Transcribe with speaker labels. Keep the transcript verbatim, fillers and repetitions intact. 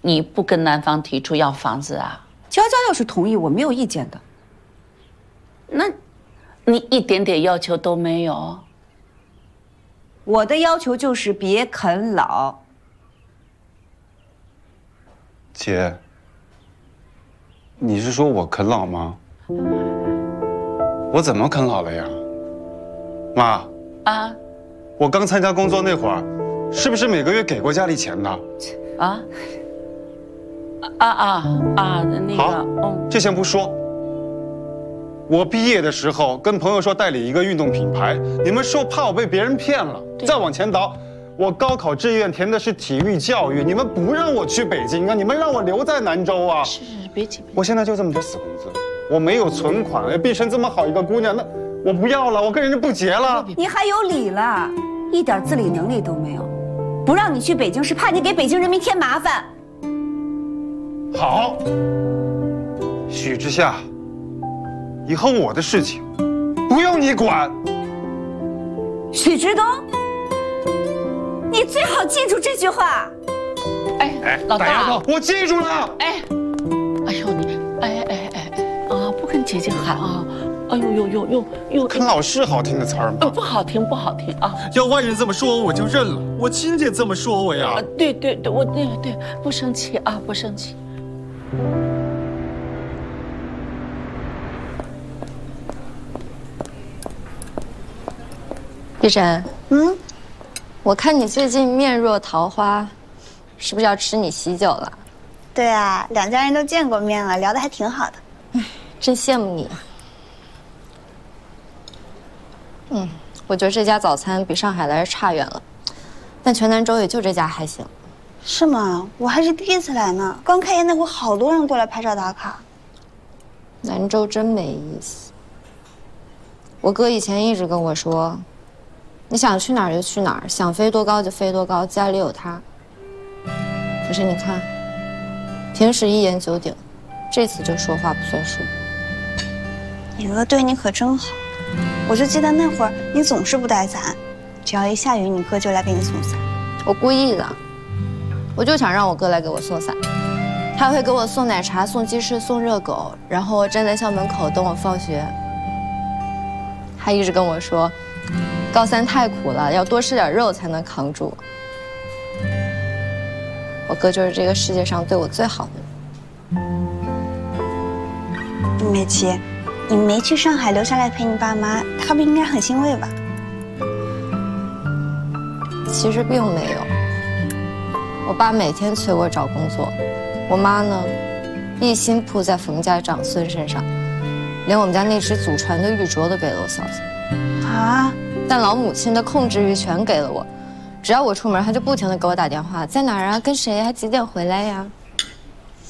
Speaker 1: 你不跟男方提出要房子啊？
Speaker 2: 娇娇要是同意，我没有意见的。
Speaker 1: 那，你一点点要求都没有？
Speaker 2: 我的要求就是别啃老。
Speaker 3: 姐，你是说我啃老吗？我怎么啃老了呀？妈。啊。我刚参加工作那会儿，是不是每个月给过家里钱的？
Speaker 1: 啊？啊啊啊！那个，
Speaker 3: 好，嗯，这先不说。我毕业的时候跟朋友说代理一个运动品牌，你们说怕我被别人骗了。再往前倒，我高考志愿填的是体育教育，你们不让我去北京啊，你们让我留在兰州啊。
Speaker 1: 是是，别急。
Speaker 3: 我现在就这么点死工资，我没有存款，碧晨这么好一个姑娘，那我不要了，我跟人家不结了。
Speaker 2: 你还有理了？一点自理能力都没有，不让你去北京是怕你给北京人民添麻烦。
Speaker 3: 好，许之夏，以后我的事情不用你管。
Speaker 2: 许之东，你最好记住这句话。
Speaker 1: 哎哎，老大，
Speaker 3: 我记住了。
Speaker 1: 哎，哎呦你，哎哎哎哎啊，不跟姐姐喊啊！哎呦呦呦呦呦！
Speaker 3: 啃老是好听的词儿吗？
Speaker 1: 呃，不好听，不好听啊！
Speaker 4: 要外人这么说我，我就认了。我亲姐这么说我呀。
Speaker 1: 啊，对对对，我对对，不生气啊，不生气。
Speaker 5: 碧晨，嗯，我看你最近面若桃花，是不是要吃你喜酒了？
Speaker 6: 对啊，两家人都见过面了，聊得还挺好的。
Speaker 5: 唉，真羡慕你。嗯，我觉得这家早餐比上海来是差远了，但全南州也就这家还行。
Speaker 6: 是吗？我还是第一次来呢。刚开业那会，好多人过来拍照打卡。
Speaker 5: 兰州真没意思。我哥以前一直跟我说，你想去哪儿就去哪儿，想飞多高就飞多高，家里有他。可是你看，平时一言九鼎，这次就说话不算数。
Speaker 6: 你哥对你可真好。我就记得那会儿你总是不带伞，只要一下雨，你哥就来给你送伞。
Speaker 5: 我故意的，我就想让我哥来给我送伞。他会给我送奶茶、送鸡翅、送热狗，然后站在校门口等我放学。他一直跟我说，高三太苦了，要多吃点肉才能扛住。我哥就是这个世界上对我最好的
Speaker 6: 人。美琪，你没去上海留下来陪你爸妈，他们应该很欣慰吧？
Speaker 5: 其实并没有。我爸每天催我找工作，我妈呢，一心扑在冯家长孙身上，连我们家那只祖传的玉镯都给了我嫂子。啊！但老母亲的控制欲全给了我，只要我出门，她就不停地给我打电话，在哪儿啊？跟谁呀？几点回来呀？